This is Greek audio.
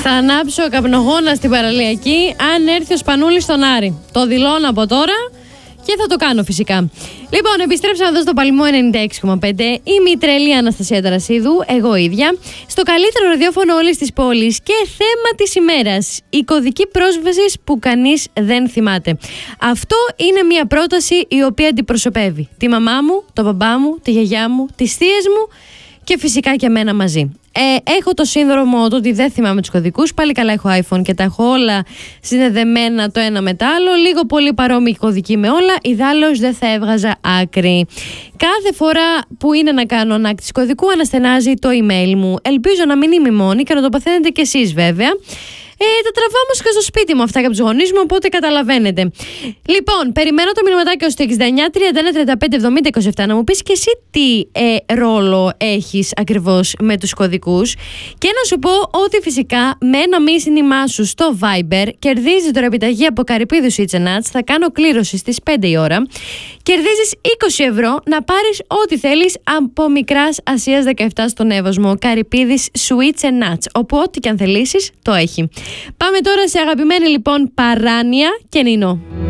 Θα ανάψω καπνογόνα στην παραλιακή αν έρθει ο Σπανούλης στον Άρη. Το δηλώνω από τώρα και θα το κάνω φυσικά. Λοιπόν, επιστρέψαμε εδώ στο Παλαιμό 96,5. Είμαι η τρελή Αναστασία Ταρασίδου, εγώ ίδια, στο καλύτερο ραδιόφωνο όλης της πόλης και θέμα της ημέρας. Η κωδική πρόσβασης που κανείς δεν θυμάται. Αυτό είναι μια πρόταση η οποία αντιπροσωπεύει τη μαμά μου, τον μπαμπά μου, τη γιαγιά μου, τις θείες μου και φυσικά και εμένα μαζί. Έχω το σύνδρομο του ότι δεν θυμάμαι τους κωδικούς. Πάλι καλά έχω iPhone και τα έχω όλα συνδεδεμένα το ένα με το άλλο. Λίγο πολύ παρόμοιοι κωδικοί με όλα. Ιδάλλως δεν θα έβγαζα άκρη. Κάθε φορά που είναι να κάνω ανάκτηση κωδικού αναστενάζει το email μου. Ελπίζω να μην είμαι μόνη και να το παθαίνετε κι εσείς βέβαια. Τα τραβάω όμως και στο σπίτι μου αυτά και από τους γονείς μου, οπότε καταλαβαίνετε. Λοιπόν, περιμένω το μηνυματάκι ως το 69 31 35 70 27 να μου πεις και εσύ τι ρόλο έχεις ακριβώς με τους κωδικούς. Και να σου πω ότι φυσικά με ένα μήνυμά σου στο Viber κερδίζεις τώρα επιταγή από Καρυπίδους Eats & Nuts. Θα κάνω κλήρωση στις 5 η ώρα. Κερδίζεις 20 ευρώ να πάρεις ό,τι θέλεις από Μικράς Ασίας 17 στον Εύωσμο. Καρυπίδης Sweets & Nuts, όπου ό,τι και αν θελήσεις το έχει. Πάμε τώρα σε αγαπημένη λοιπόν Παράνοια και Νινό.